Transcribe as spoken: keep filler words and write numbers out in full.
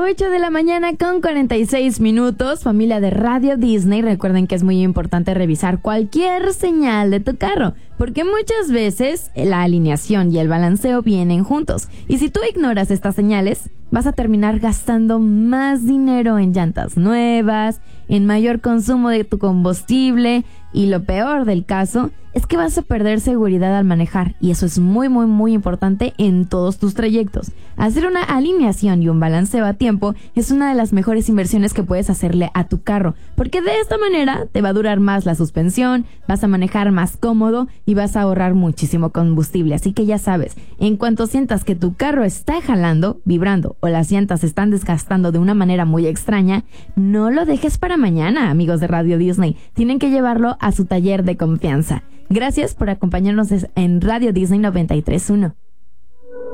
ocho de la mañana con cuarenta y seis minutos, familia de Radio Disney. Recuerden que es muy importante revisar cualquier señal de tu carro, porque muchas veces la alineación y el balanceo vienen juntos. Y si tú ignoras estas señales, vas a terminar gastando más dinero en llantas nuevas, en mayor consumo de tu combustible, y lo peor del caso es que vas a perder seguridad al manejar, y eso es muy muy muy importante en todos tus trayectos. Hacer una alineación y un balanceo a tiempo es una de las mejores inversiones que puedes hacerle a tu carro, porque de esta manera te va a durar más la suspensión, vas a manejar más cómodo y vas a ahorrar muchísimo combustible. Así que ya sabes, en cuanto sientas que tu carro está jalando, vibrando o las llantas se están desgastando de una manera muy extraña, no lo dejes para mañana, amigos de Radio Disney. Tienen que llevarlo a su taller de confianza. Gracias por acompañarnos en Radio Disney noventa y tres punto uno.